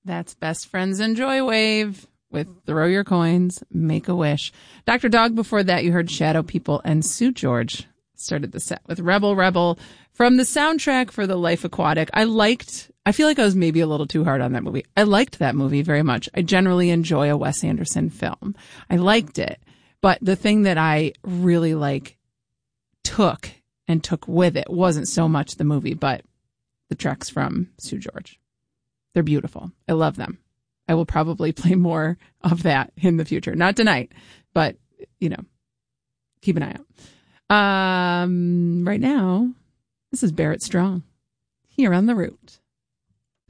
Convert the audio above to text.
That's Best Friends Enjoy Wave with Throw Your Coins, Make a Wish. Dr. Dog, before that, you heard Shadow People, and Sue George started the set with Rebel Rebel from the soundtrack for The Life Aquatic. I feel like I was maybe a little too hard on that movie. I liked that movie very much. I generally enjoy a Wes Anderson film. I liked it. But the thing that I really took with it wasn't so much the movie, but the tracks from Sue George. They're beautiful. I love them. I will probably play more of that in the future. Not tonight, but, keep an eye out. Right now, this is Barrett Strong here on The Root.